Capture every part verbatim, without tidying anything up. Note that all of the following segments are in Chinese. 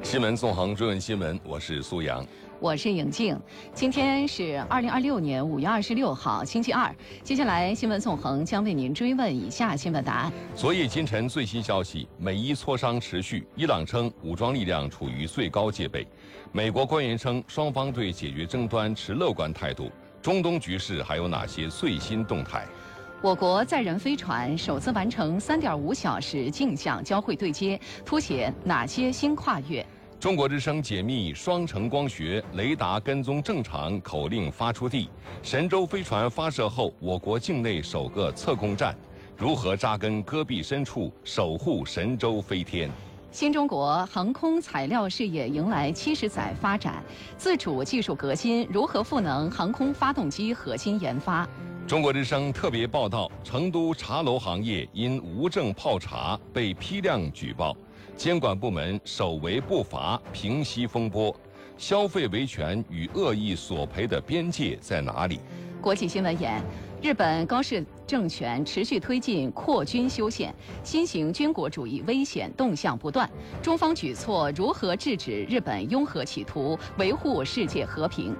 新闻纵横追问新闻，我是苏阳， 我是颖静。今天是二零二六年五月二十六号，星期二。接下来新闻纵横将为您追问以下新闻答案。 昨夜今晨最新消息，美伊磋商持续，伊朗称武装力量处于最高戒备，美国官员称双方对解决争端持乐观态度。中东局势还有哪些最新动态？ 我国载人飞船首次完成三点五小时镜像交会对接，凸显哪些新跨越？ 中国之声解密双城光学雷达跟踪正常口令发出地，神舟飞船发射后，我国境内首个测控站，如何扎根戈壁深处，守护神舟飞天？ 新中国航空材料事业迎来七十载发展，自主技术革新如何赋能航空发动机核心研发？ 中国之声特别报道：成都茶楼行业因无证泡茶被批量举报，监管部门首为不罚，平息风波。消费维权与恶意索赔的边界在哪里？ 国际新闻眼：日本高市政权持续推进扩军修宪，新型军国主义危险动向不断。中方举措如何制止日本拥核企图，维护世界和平？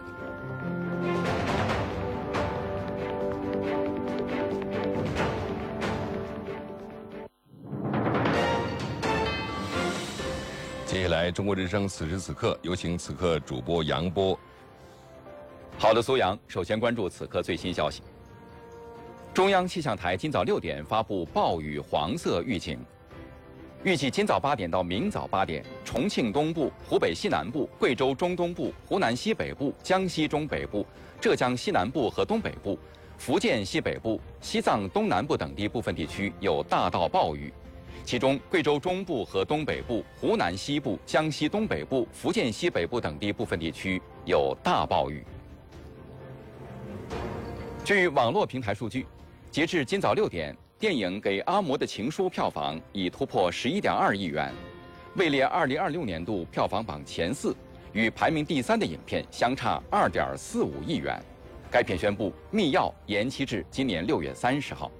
接下来，中国之声此时此刻有请此刻主播杨波。 好的，苏阳，首先关注此刻最新消息。中央气象台今早六点发布暴雨黄色预警，预计今早八点到明早八点，重庆东部、湖北西南部、贵州中东部、湖南西北部、江西中北部、浙江西南部和东北部、福建西北部、西藏东南部等地部分地区有大到暴雨。其中，贵州中部和东北部、湖南西部、江西东北部、福建西北部等地部分地区有大暴雨。据网络平台数据，截至今早六点，电影《给阿嬷的情书》票房已突破十一点二亿元，位列二零二六年度票房榜前四，与排名第三的影片相差二点四五亿元。该片宣布密钥延期至今年六月三十号。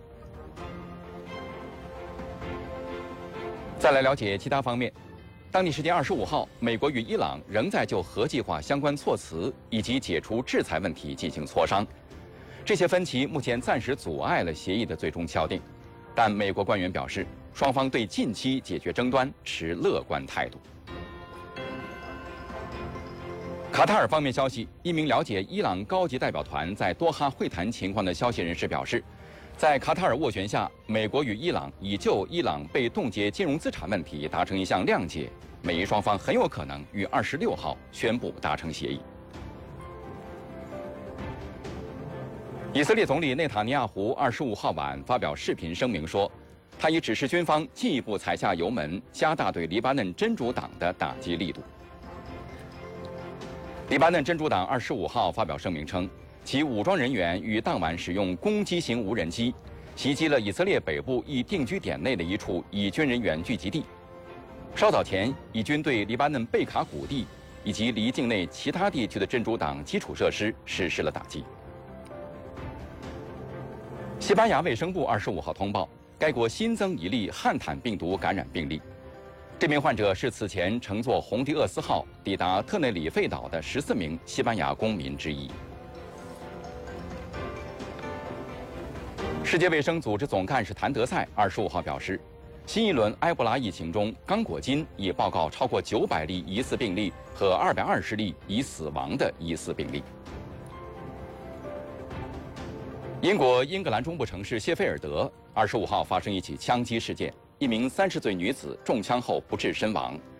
再来了解其他方面。当地时间二十五号，美国与伊朗仍在就核计划相关措辞以及解除制裁问题进行磋商。这些分歧目前暂时阻碍了协议的最终敲定，但美国官员表示，双方对近期解决争端持乐观态度。卡塔尔方面消息，一名了解伊朗高级代表团在多哈会谈情况的消息人士表示，在卡塔尔斡旋下，美国与伊朗已就伊朗被冻结金融资产问题达成一项谅解，美伊双方很有可能于二十六号宣布达成协议。以色列总理内塔尼亚胡二十五号晚发表视频声明说，他已指示军方进一步踩下油门，加大对黎巴嫩真主党的打击力度。黎巴嫩真主党二十五号发表声明称，其武装人员于当晚使用攻击型无人机袭击了以色列北部一定居点内的一处以军人员聚集地。稍早前，以军对黎巴嫩贝卡谷地以及离境内其他地区的真主党基础设施实施了打击。西班牙卫生部二十五号通报，该国新增一例汉坦病毒感染病例。这名患者是此前乘坐红迪厄斯号抵达特内里费岛的十四名西班牙公民之一。世界卫生组织总干事谭德赛二十五号表示，新一轮埃博拉疫情中，刚果金已报告超过九百例疑似病例和二百二十例已死亡的疑似病例。英国英格兰中部城市谢菲尔德二十五号发生一起枪击事件，一名三十岁女子中枪后不治身亡，